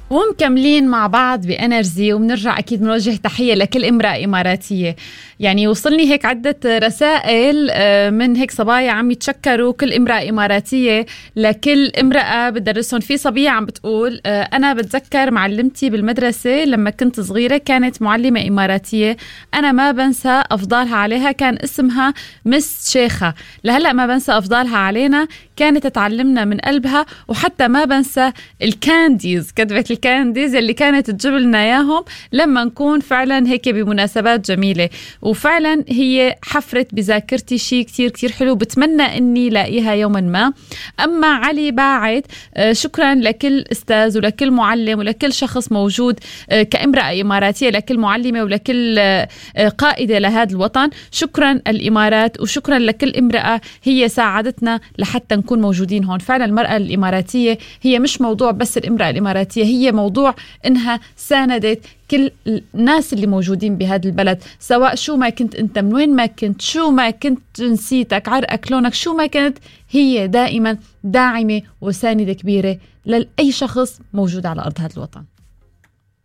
ومكملين مع بعض بإنرجي، وبنرجع أكيد بنوجه تحية لكل امرأة إماراتية. يعني وصلني هيك عدة رسائل من هيك صبايا عم يتشكروا كل امرأة إماراتية لكل امرأة بدرسهم. في صبية عم بتقول أنا بتذكر معلمتي بالمدرسة لما كنت صغيرة كانت معلمة إماراتية، أنا ما بنسى أفضالها عليها، كان اسمها مس شيخة، لهلأ ما بنسى أفضالها علينا، كانت تعلمنا من قلبها. وحتى ما بنسى الكانديز، كتبت الكانديز اللي كانت تجيب لنا اياهم لما نكون فعلا هيك بمناسبات جميلة. وفعلا هي حفرت بذاكرتي شيء كتير كتير حلو، بتمنى اني لاقيها يوما ما. اما علي باعت شكرا لكل استاذ ولكل معلم ولكل شخص موجود كامرأة إماراتية، لكل معلمة ولكل قائدة لهذا الوطن. شكرا الإمارات، وشكرا لكل امرأة هي ساعدتنا لحتى نكون موجودين هون. فعلا المرأة الإماراتية هي مش موضوع بس الامرأة الإماراتية، هي موضوع إنها ساندت كل الناس اللي موجودين بهذا البلد، سواء شو ما كنت أنت، من وين ما كنت، شو ما كنت جنسيتك، عرقك، لونك، شو ما كنت، هي دائما داعمة وساندة كبيرة لأي شخص موجود على أرض هذا الوطن.